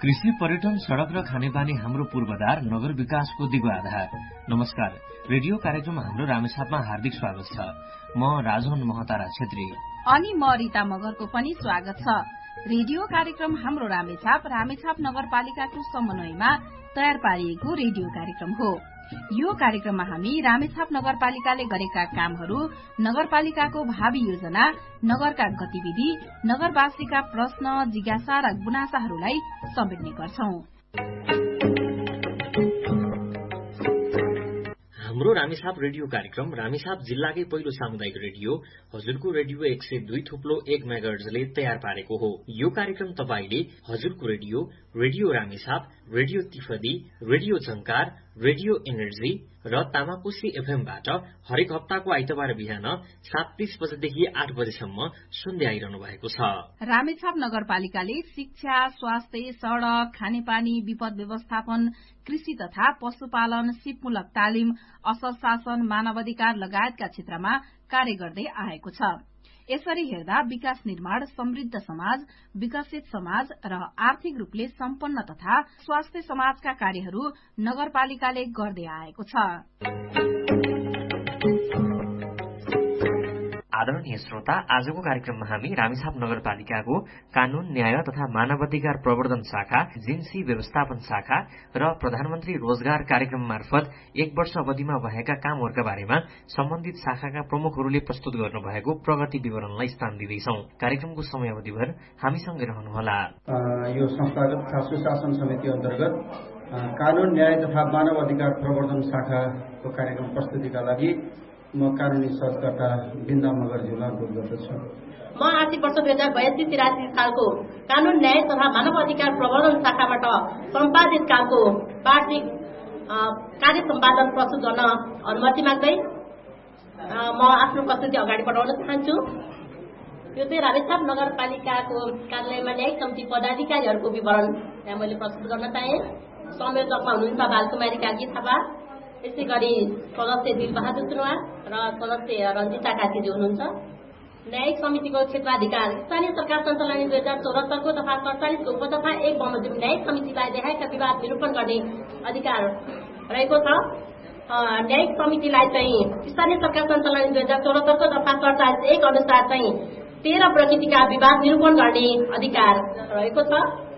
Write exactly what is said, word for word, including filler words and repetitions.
कृषि, पर्यटन, सड़क र खानेपानी हाम्रो पूर्वाधार, नगर विकासको दिगो आधार। नमस्कार, रेडियो कार्यक्रम हाम्रो रामेछापमा हार्दिक स्वागत छ। म राजन महतारा छेत्री अनि म रिता मगरको पनि स्वागत छ। रेडियो कार्यक्रम हाम्रो रामेछाप रामेछाप नगरपालिकाको समन्वयमा तयार पारिएको रेडियो कार्यक्रम हो। यो कार्यक्रममा हामी रामेछाप नगरपालिकाले गरेका कामहरू, नगरपालिकाको भावी योजना, नगरका गतिविधि, नगरवासीका प्रश्न, जिज्ञासा र गुनासाहरूलाई समेट्ने गर्छौं। हाम्रो रामेछाप रेडियो कार्यक्रम रामेछाप जिल्लाकै पहिलो सामुदायिक रेडियो हजुरको रेडियो एक सय दुई थुप्लो एक मेगाहर्जले तयार पारेको हो। यो कार्यक्रम तपाईले हजुरको radio, radio Ramechhap, radio तिफदी, radio झंकार, रेडियो एनर्जी र तामाकोशी एफएमबाट हरेक हप्ताको आइतबार बिहान सात तीस बजेदेखि आठ बजेसम्म सुन्दै आइरहनु भएको छ। रामेछाप नगरपालिकाले शिक्षा, स्वास्थ्य, सड़क, खानेपानी, विपद व्यवस्थापन, कृषि तथा पशुपालन, सिपमूलक तालिम, असल शासन, मानवाधिकार लगायतका क्षेत्रमा कार्य गर्दै आएको छ। यसरी हेर्दा विकास निर्माण, समृद्ध समाज, विकसित समाज र आर्थिक रूपले सम्पन्न तथा स्वास्थ्य समाजका कार्यहरू नगरपालिकाले गर्दै आएको छ। आदरणीय श्रोता, आजको कार्यक्रममा हामी रामेछाप नगरपालिकाको कानून, न्याय तथा मानवाधिकार प्रवर्धन शाखा, जिन्सी व्यवस्थापन शाखा र प्रधानमन्त्री रोजगार कार्यक्रम मार्फत एक वर्ष अवधिमा भएका कामहरूका बारेमा सम्बन्धित शाखाका प्रमुखहरूले प्रस्तुत गर्नुभएको प्रगति विवरणलाई स्थान दिँदैछौं। कार्यक्रमको समयावधिभर हामीसँगै रहनुहोला। यो संस्थागत सुशासन समिति अन्तर्गत कानून, न्याय तथा मानव अधिकार प्रवर्धन शाखाको कार्यक्रम प्रस्तुतिका लागि म कानूनी सहयोगकर्ता बिन्दा मगरज्यूलाई अनुरोध गर्दछु। म आर्थिक वर्ष दुई हजार बयासी तिरासी सालको कानून, न्याय तथा मानव अधिकार प्रवर्धन शाखाबाट सम्पादित कामको वार्षिक कार्य सम्पादन प्रस्तुत गर्न अनुमति माग्दै म आफ्नो प्रस्तुति अगाडि बढाउन चाहन्छु। यो चाहिँ रामेछाप नगरपालिकाको कार्यालयमा न्यायिक समिति पदाधिकारीहरूको विवरण यहाँ मैले प्रस्तुत गर्न चाहे। संयोजकमा हुनुहुन्छ बालकुमारी काजी थापा, यसै गरी सदस्य दिलबहादुर सुनवार र सदस्य रञ्जिता काजीजी हुनुहुन्छ। न्यायिक समितिको क्षेत्राधिकार स्थानीय सरकार सञ्चालन दुई हजार चौहत्तरको तथा सडचालिसको उप तथा एक बमोजिम न्यायिक समितिलाई देखाएका विवाद निरूपण गर्ने अधिकार रहेको छ। न्यायिक समितिलाई चाहिँ स्थानीय सरकार सञ्चालन दुई हजार चौहत्तरको तथा सडचालिस एक अनुसार चाहिँ तेह्र प्रकृतिका विवाद निरूपण गर्ने अधिकार रहेको छ।